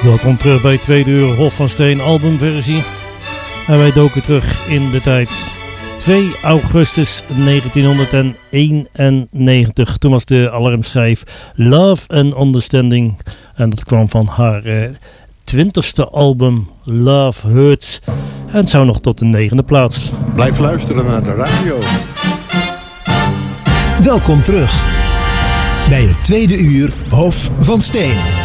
Welkom terug bij het tweede uur Hof van Steen albumversie. En wij doken terug in de tijd 2 augustus 1991. Toen was de alarmschijf Love and Understanding. En dat kwam van haar 20ste album Love Hurts. En het zou nog tot de 9e plaats. Blijf luisteren naar de radio. Welkom terug bij het tweede uur Hof van Steen.